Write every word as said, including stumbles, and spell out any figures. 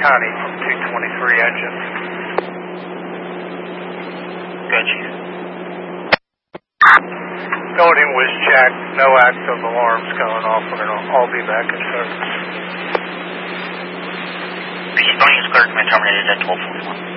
County from two twenty-three engine. Good, Chief. Building was checked, no active alarms going off. We're going to all be back in service. Chief, don't use clear, command terminated at twelve forty-one.